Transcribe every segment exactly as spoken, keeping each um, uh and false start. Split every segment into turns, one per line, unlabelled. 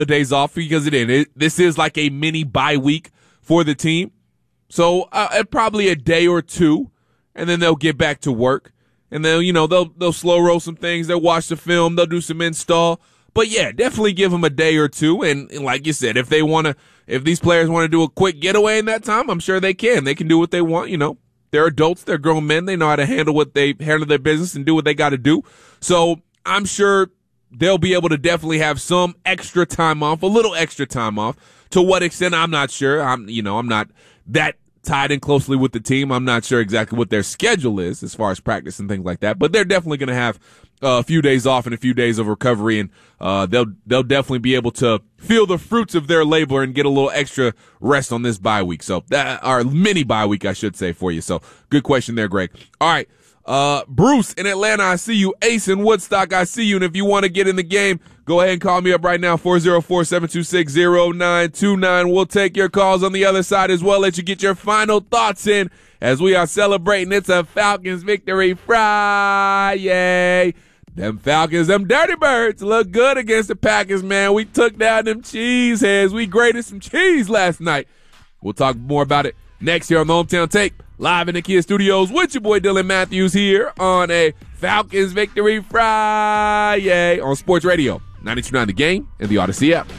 days off because it, it this is like a mini bye week for the team. So uh, probably a day or two, and then they'll get back to work. And they'll, you know, they'll they'll slow roll some things. They'll watch the film. They'll do some install. But yeah, definitely give them a day or two. And, and like you said, if they want to, if these players want to do a quick getaway in that time, I'm sure they can. They can do what they want. You know, they're adults. They're grown men. They know how to handle what they handle their business and do what they got to do. So I'm sure they'll be able to definitely have some extra time off, a little extra time off. To what extent, I'm not sure. I'm, you know, I'm not that tied in closely with the team. I'm not sure exactly what their schedule is as far as practice and things like that, but they're definitely going to have uh, a few days off and a few days of recovery, and uh, they'll they'll definitely be able to feel the fruits of their labor and get a little extra rest on this bye week. So that, or mini bye week, I should say, for you. So good question there, Greg. All right. Uh, Bruce in Atlanta, I see you. Ace in Woodstock, I see you. And if you want to get in the game, go ahead and call me up right now, four oh four, seven two six, oh nine two nine. We'll take your calls on the other side as well. Let you get your final thoughts in as we are celebrating. It's a Falcons victory Friday. Them Falcons, them dirty birds look good against the Packers, man. We took down them cheese heads. We grated some cheese last night. We'll talk more about it next here on the Hometown Take. Live in the Kia Studios with your boy Dylan Matthews here on a Falcons Victory Friday on Sports Radio ninety-two point nine The Game and the Odyssey app.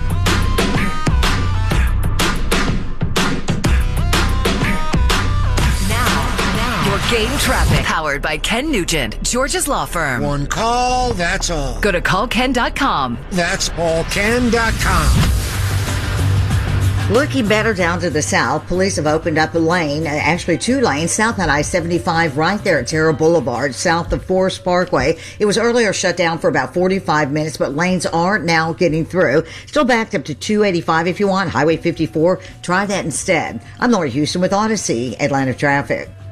Now, now, your game traffic powered by Ken Nugent, George's Law Firm.
One call, that's all.
Go to call ken dot com.
That's all ken dot com.
Looking better down to the south, police have opened up a lane, actually two lanes, south on I seventy-five right there at Terra Boulevard, south of Forest Parkway. It was earlier shut down for about forty-five minutes, but lanes are now getting through. Still backed up to two eighty-five if you want. Highway fifty-four, try that instead. I'm Lori Houston with Odyssey, Atlanta Traffic.